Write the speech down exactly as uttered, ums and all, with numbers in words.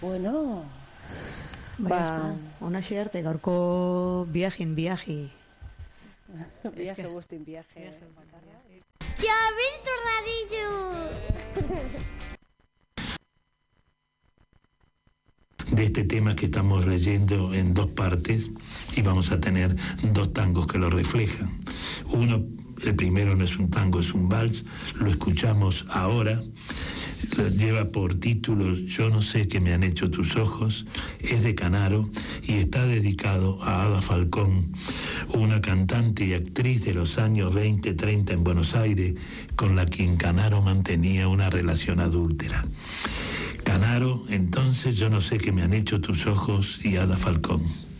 Bueno, Bai, ez da. Onaxe arte gaurko viajin viaji. Viaje guztin viaje. Xabir Torradillo. De este tema que estamos leyendo en dos partes, y vamos a tener dos tangos que lo reflejan. Uno, el primero no es un tango, es un vals, lo escuchamos ahora. Lleva por título Yo no sé qué me han hecho tus ojos, es de Canaro y está dedicado a Ada Falcón, una cantante y actriz de los años veinte treinta en Buenos Aires, con la quien Canaro mantenía una relación adúltera. Canaro, entonces Yo no sé qué me han hecho tus ojos y Ada Falcón.